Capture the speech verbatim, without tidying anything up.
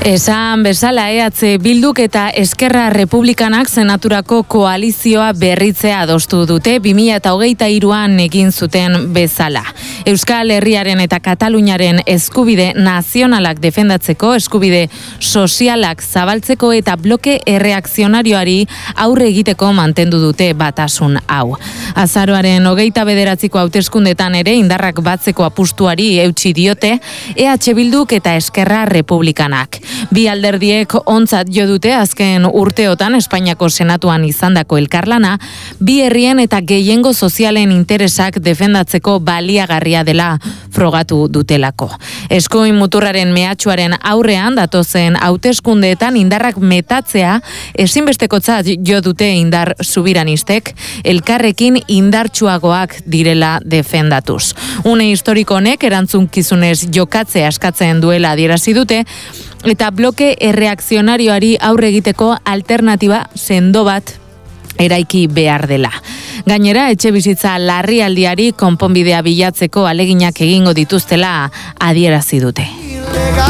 Esan bezala, E H Bilduk eta Eskerra Republikanak senaturako koalizioa berritzea adostu dute bi mila hogeita hiruan egin zuten bezala. Euskal Herriaren eta Kataluniaren eskubide nazionalak defendatzeko, eskubide sozialak zabaltzeko eta bloke erreakzionarioari aurre egiteko mantendu dute batasun hau. Azaroaren hogeita bederatziko hauteskundetan ere indarrak batzeko apustuari eutsi diote E H Bilduk eta Eskerra Republikanak. Bi alderdiek ontzat jo dute azken urteotan Espainiako Senatuan izandako elkarlana, bi herrien eta gehiengo sozialen interesak defendatzeko baliagarria dela frogatu dutelako. Eskuin muturraren mehatxuaren aurrean datozen hauteskundeetan indarrak metatzea ezinbestekotzat jo dute indar subiranistek, elkarrekin indartsuagoak direla defendatuz. Une historiko honek erantzunkizunez jokatzea eskatzen duela adierazi dute, eta bloke erreakzionarioari aurre egiteko alternatiba sendo bat eraiki behar dela. Gainera, etxe bizitza larrialdiari konponbidea bilatzeko aleginak egingo dituztela adierazi dute.